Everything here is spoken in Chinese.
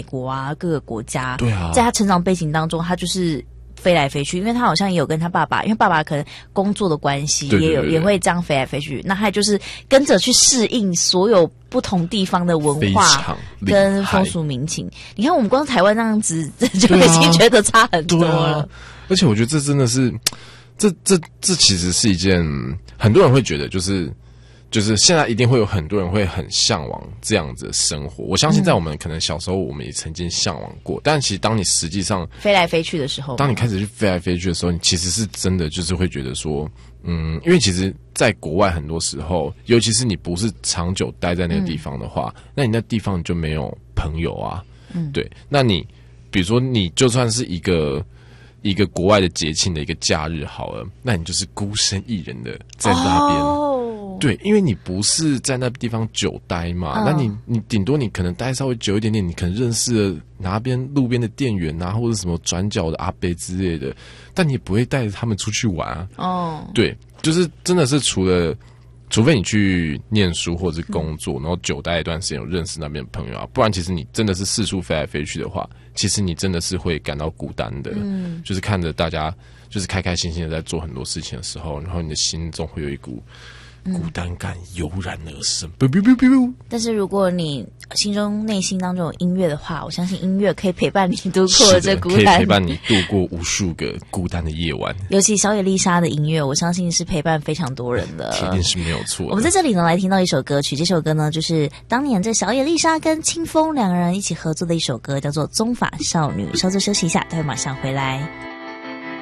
国啊各个国家。 对啊， 在他成长背景当中，他就是飞来飞去，因为他好像也有跟他爸爸，因为爸爸可能工作的关系， 对对对对也会这样飞来飞去。那他就是跟着去适应所有不同地方的文化跟风俗民情。你看我们光台湾那样子就已经觉得差很多了。 而且我觉得这真的是，这其实是一件很多人会觉得就是现在一定会有很多人会很向往这样子的生活。我相信在我们可能小时候我们也曾经向往过，但其实当你实际上飞来飞去的时候， 当你开始去飞来飞去的时候，你其实是真的就是会觉得说，因为其实在国外很多时候，尤其是你不是长久待在那个地方的话，那你那地方就没有朋友啊。对，那你比如说你就算是一个国外的节庆的一个假日好了，那你就是孤身一人的在那边。对，因为你不是在那地方久待嘛，那你顶多你可能待稍微久一点点，你可能认识了哪边路边的店员啊，或者什么转角的阿伯之类的，但你也不会带着他们出去玩啊。对，就是真的是除非你去念书或者是工作，然后久待一段时间有认识那边的朋友啊，不然其实你真的是四处飞来飞去的话，其实你真的是会感到孤单的。就是看着大家就是开开心心的在做很多事情的时候，然后你的心中会有一股孤单感油然而生。 但是如果你心中内心当中有音乐的话，我相信音乐可以陪伴你度过这孤单， 可以陪伴你度过无数个孤单的夜晚。 尤其小野丽莎的音乐，我相信是陪伴非常多人的， 铁定是没有错的。 我们在这里呢来听到一首歌曲，这首歌呢就是当年这小野丽莎跟清风两个人一起合作的一首歌，叫做《宗法少女》。稍作休息一下，待会马上回来。